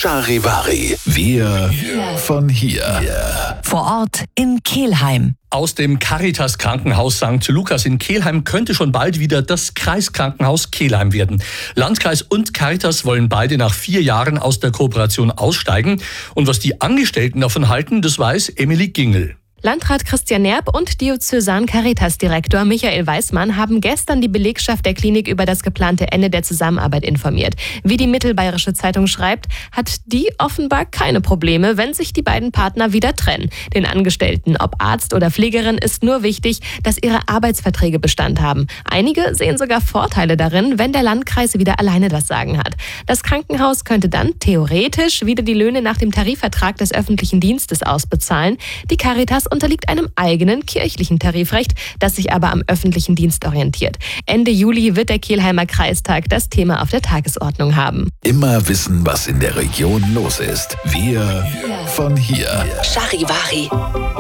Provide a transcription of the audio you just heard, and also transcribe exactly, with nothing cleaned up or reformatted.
Charivari. Wir von hier. Vor Ort in Kelheim. Aus dem Caritas-Krankenhaus Sankt Lukas in Kelheim könnte schon bald wieder das Kreiskrankenhaus Kelheim werden. Landkreis und Caritas wollen beide nach vier Jahren aus der Kooperation aussteigen. Und was die Angestellten davon halten, das weiß Emily Gingel. Landrat Christian Nerb und Diözesan-Caritas-Direktor Michael Weismann haben gestern die Belegschaft der Klinik über das geplante Ende der Zusammenarbeit informiert. Wie die Mittelbayerische Zeitung schreibt, hat die offenbar keine Probleme, wenn sich die beiden Partner wieder trennen. Den Angestellten, ob Arzt oder Pflegerin, ist nur wichtig, dass ihre Arbeitsverträge Bestand haben. Einige sehen sogar Vorteile darin, wenn der Landkreis wieder alleine das Sagen hat. Das Krankenhaus könnte dann theoretisch wieder die Löhne nach dem Tarifvertrag des öffentlichen Dienstes ausbezahlen. Die Caritas unterliegt einem eigenen kirchlichen Tarifrecht, das sich aber am öffentlichen Dienst orientiert. Ende Juli wird der Kelheimer Kreistag das Thema auf der Tagesordnung haben. Immer wissen, was in der Region los ist. Wir von hier. Charivari.